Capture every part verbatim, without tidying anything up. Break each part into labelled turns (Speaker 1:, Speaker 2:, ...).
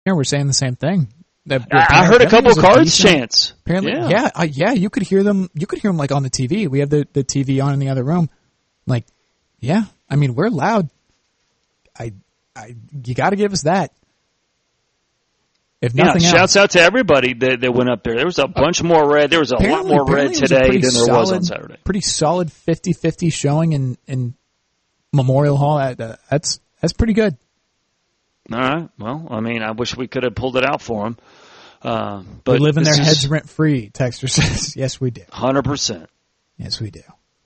Speaker 1: we're saying the same thing. That,
Speaker 2: I, I heard a couple Cards chants.
Speaker 1: Apparently, yeah, yeah, uh, yeah. You could hear them. You could hear them like on the T V. We have the, the T V on in the other room. Like, yeah. I mean, we're loud. I, I, you got to give us that. If nothing
Speaker 2: yeah,
Speaker 1: else.
Speaker 2: Shouts out to everybody that, that went up there. There was a bunch more red. There was a lot more red today than there solid, was on Saturday.
Speaker 1: Pretty solid fifty-fifty showing in, in Memorial Hall. That's that's pretty good.
Speaker 2: All right. Well, I mean, I wish we could have pulled it out for them. Uh, but
Speaker 1: we live in their
Speaker 2: is,
Speaker 1: heads rent free. Texter says, "Yes, we do."
Speaker 2: one hundred percent.
Speaker 1: Yes, we do.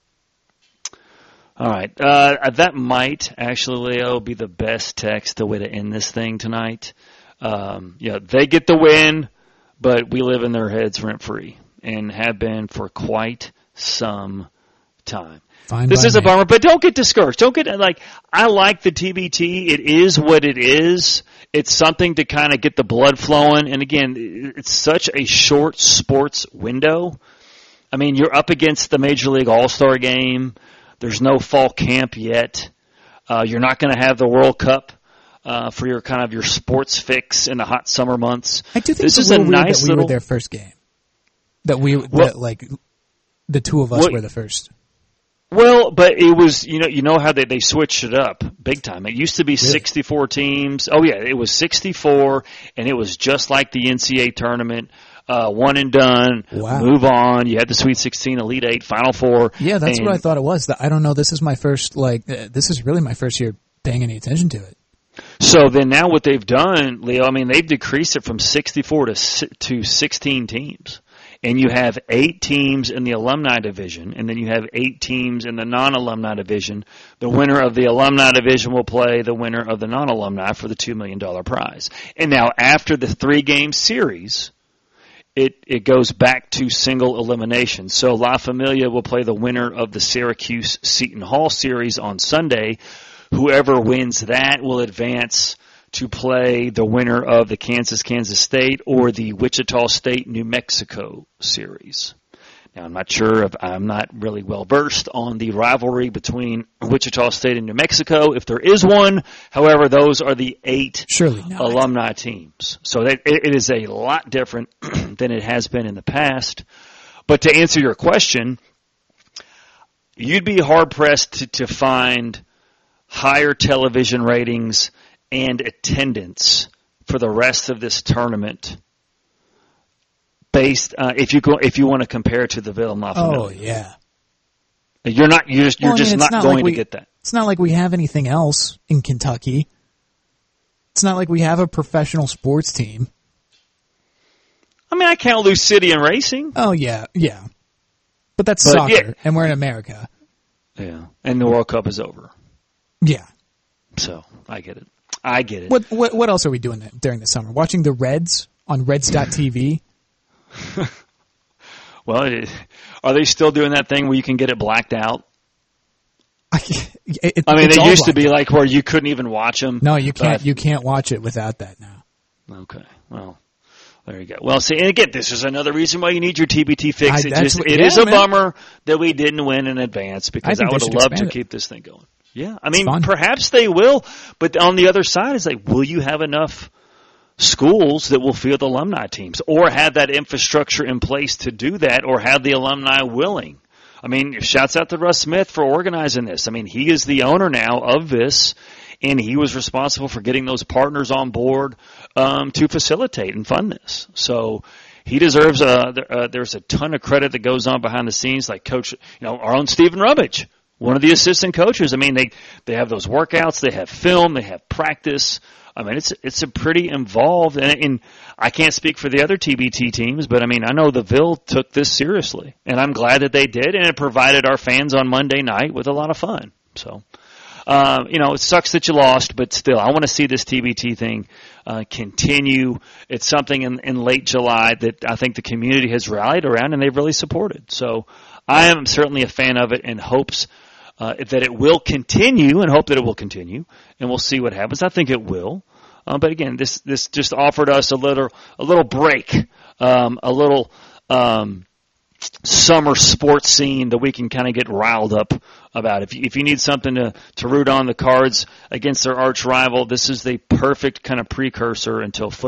Speaker 2: All right. Uh, that might actually, Leo, be the best text the way to end this thing tonight. Um, yeah, they get the win, but we live in their heads rent free and have been for quite some time.
Speaker 1: Fine
Speaker 2: this is
Speaker 1: me.
Speaker 2: a bummer, but don't get discouraged. Don't get like I like the T B T. It is what it is. It's something to kind of get the blood flowing. And again, it's such a short sports window. I mean, you're up against the Major League All-Star game. There's no fall camp yet. Uh, you're not going to have the World Cup. Uh, for your kind of your sports fix in the hot summer months.
Speaker 1: I do think
Speaker 2: this
Speaker 1: it's
Speaker 2: is
Speaker 1: a
Speaker 2: a
Speaker 1: little weird
Speaker 2: nice
Speaker 1: that we
Speaker 2: little...
Speaker 1: were their first game. That we,
Speaker 2: well,
Speaker 1: that like, the two of us
Speaker 2: well,
Speaker 1: were the first.
Speaker 2: Well, but it was, you know, you know how they, they switched it up big time. It used to be
Speaker 1: really?
Speaker 2: sixty-four teams. Oh yeah, it was sixty-four, and it was just like the N C double A tournament. Uh, one and done,
Speaker 1: wow.
Speaker 2: Move on. You had the Sweet sixteen, Elite Eight, Final Four.
Speaker 1: Yeah, that's
Speaker 2: and,
Speaker 1: what I thought it was. I don't know. This is my first, like, uh, this is really my first year paying any attention to it.
Speaker 2: So then now what they've done, Leo, I mean, they've decreased it from sixty-four to to sixteen teams. And you have eight teams in the alumni division, and then you have eight teams in the non-alumni division. The winner of the alumni division will play the winner of the non-alumni for the two million dollars prize. And now after the three-game series, it, it goes back to single elimination. So La Familia will play the winner of the Syracuse-Seton Hall series on Sunday. Whoever wins that will advance to play the winner of the Kansas-Kansas State or the Wichita State-New Mexico series. Now, I'm not sure if I'm not really well versed on the rivalry between Wichita State and New Mexico, if there is one. However, those are the eight
Speaker 1: Surely not.
Speaker 2: alumni teams. So that, it is a lot different than it has been in the past. But to answer your question, you'd be hard-pressed to, to find higher television ratings and attendance for the rest of this tournament based uh, if you go if you want to compare it to the Villanova.
Speaker 1: Oh yeah.
Speaker 2: You're not you're just you're
Speaker 1: well, I mean,
Speaker 2: just not,
Speaker 1: not
Speaker 2: going
Speaker 1: like we,
Speaker 2: to get that.
Speaker 1: It's not like we have anything else in Kentucky. It's not like we have a professional sports team.
Speaker 2: I mean, I count Lou City and racing.
Speaker 1: Oh yeah, yeah. But that's
Speaker 2: but,
Speaker 1: soccer
Speaker 2: yeah.
Speaker 1: and we're in America.
Speaker 2: Yeah. And the World Cup is over.
Speaker 1: Yeah.
Speaker 2: So, I get it. I get it.
Speaker 1: What what what else are we doing during the summer? Watching the Reds on Reds dot T V?
Speaker 2: Well, it, are they still doing that thing where you can get it blacked out?
Speaker 1: I, it,
Speaker 2: I mean,
Speaker 1: it
Speaker 2: used to be out. Like where you couldn't even watch them.
Speaker 1: No, you can't. You can't watch it without that now.
Speaker 2: Okay. Well, there you go. Well, see, and again, this is another reason why you need your T B T fix.
Speaker 1: I,
Speaker 2: it just, it
Speaker 1: yeah,
Speaker 2: is a
Speaker 1: man.
Speaker 2: bummer that we didn't win in advance because I, I would have loved to
Speaker 1: it.
Speaker 2: keep this thing going. Yeah, I mean, perhaps they will, but on the other side is like, will you have enough schools that will field alumni teams or have that infrastructure in place to do that or have the alumni willing? I mean, shouts out to Russ Smith for organizing this. I mean, he is the owner now of this, and he was responsible for getting those partners on board um, to facilitate and fund this. So he deserves a, uh, there's a ton of credit that goes on behind the scenes, like Coach, you know, our own Stephen Rubbage. One of the assistant coaches. I mean, they, they have those workouts, they have film, they have practice. I mean, it's it's a pretty involved, and, and I can't speak for the other T B T teams, but I mean, I know the Ville took this seriously, and I'm glad that they did, and it provided our fans on Monday night with a lot of fun. So, uh, you know, it sucks that you lost, but still, I want to see this T B T thing uh, continue. It's something in, in late July that I think the community has rallied around, and they've really supported. So, I am certainly a fan of it and hopes Uh, that it will continue and hope that it will continue, and we'll see what happens. I think it will. Uh, but again, this this just offered us a little a little break, um, a little um, summer sports scene that we can kind of get riled up about. If you, if you need something to, to root on the Cards against their arch rival, this is the perfect kind of precursor until football